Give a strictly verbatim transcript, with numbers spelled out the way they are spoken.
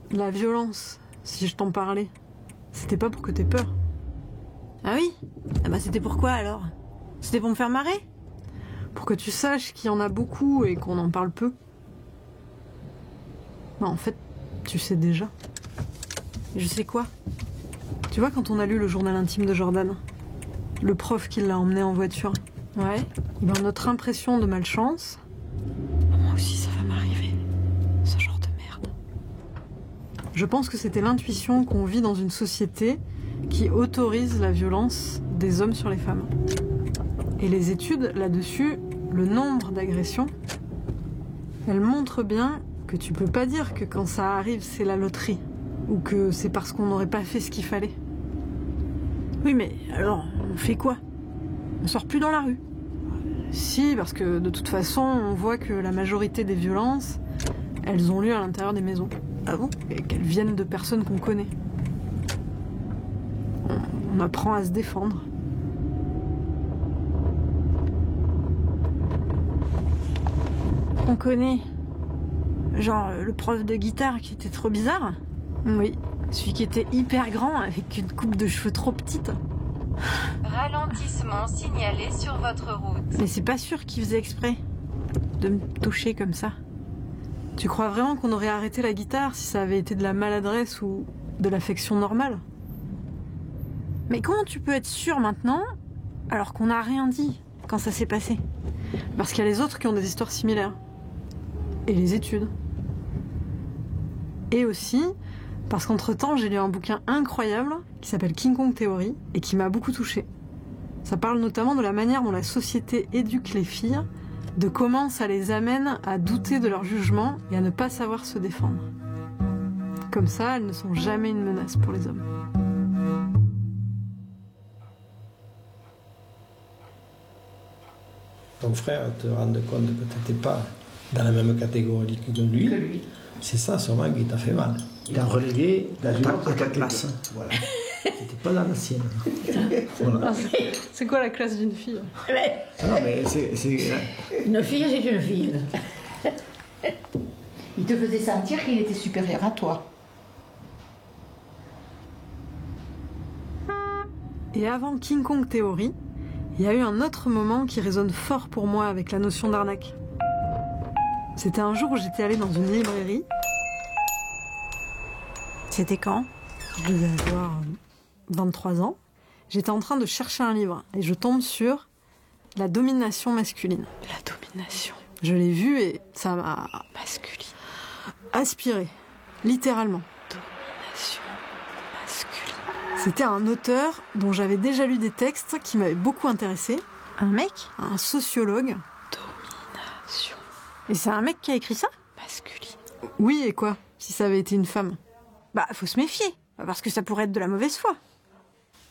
La violence, si je t'en parlais, c'était pas pour que t'aies peur. Ah oui? Ah bah c'était pourquoi alors? C'était pour me faire marrer? Pour que tu saches qu'il y en a beaucoup et qu'on en parle peu. Non, en fait, tu sais déjà. Je sais quoi? Tu vois, quand on a lu le journal intime de Jordan, le prof qui l'a emmené en voiture, Ouais. dans notre impression de malchance, Moi aussi ça va m'arriver. Ce genre de merde. je pense que c'était l'intuition qu'on vit dans une société qui autorise la violence des hommes sur les femmes. Et les études là-dessus, le nombre d'agressions, elles montrent bien que tu peux pas dire que quand ça arrive, c'est la loterie. Ou que c'est parce qu'on n'aurait pas fait ce qu'il fallait. Oui mais alors, on fait quoi? On sort plus dans la rue? Si, parce que de toute façon, on voit que la majorité des violences, elles ont lieu à l'intérieur des maisons. Ah bon? Et qu'elles viennent de personnes qu'on connaît. On, on apprend à se défendre. On connaît. Genre euh, le prof de guitare qui était trop bizarre? Oui. Celui qui était hyper grand avec une coupe de cheveux trop petite. Ralentissement signalé sur votre route. Mais c'est pas sûr qu'il faisait exprès de me toucher comme ça. Tu crois vraiment qu'on aurait arrêté la guitare si ça avait été de la maladresse ou de l'affection normale? Mais comment tu peux être sûr maintenant alors qu'on n'a rien dit quand ça s'est passé? Parce qu'il y a les autres qui ont des histoires similaires. Et les études. Et aussi, parce qu'entre-temps, j'ai lu un bouquin incroyable qui s'appelle King Kong Theory et qui m'a beaucoup touchée. Ça parle notamment de la manière dont la société éduque les filles, de comment ça les amène à douter de leur jugement et à ne pas savoir se défendre. Comme ça, elles ne sont jamais une menace pour les hommes. Ton frère te rende compte que tu n'étais pas dans la même catégorie que lui. Que lui. C'est ça sûrement qui t'a fait mal. Il t'a relégué dans une Ta- autre ta classe. Voilà. T'étais pas dans la sienne. Voilà. C'est quoi la classe d'une fille? Mais Ah non, mais c'est... c'est- une fille, c'est une fille. Il te faisait sentir qu'il était supérieur à toi. Et avant King Kong Theory, il y a eu un autre moment qui résonne fort pour moi avec la notion d'arnaque. C'était un jour où j'étais allée dans une librairie. C'était quand? Je devais avoir euh, vingt-trois ans. J'étais en train de chercher un livre et je tombe sur La domination masculine. La domination Je l'ai vu et ça m'a masculine. aspiré, littéralement. Domination masculine. C'était un auteur dont j'avais déjà lu des textes qui m'avaient beaucoup intéressé, Un mec? un sociologue. Domination Et c'est un mec qui a écrit ça? masculine. Oui, et quoi, si ça avait été une femme? Bah, faut se méfier, parce que ça pourrait être de la mauvaise foi.